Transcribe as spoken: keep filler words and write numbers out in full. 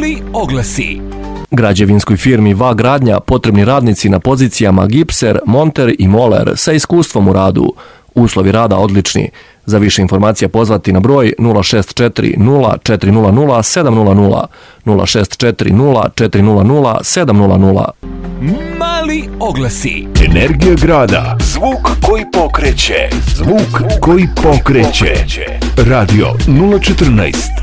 Mali oglasi. Građevinskoj firmi V A Gradnja potrebni radnici na pozicijama gipser, monter i moler sa iskustvom u radu. Uslovi rada odlični. Za više informacija pozvati na broj nula šest četiri nula četiri nula nula sedam nula nula, nula šest četiri nula četiri nula nula sedam nula nula. Mali oglasi. Energija grada. Zvuk koji pokreće. Zvuk koji pokreće. Radio nula četrnaest.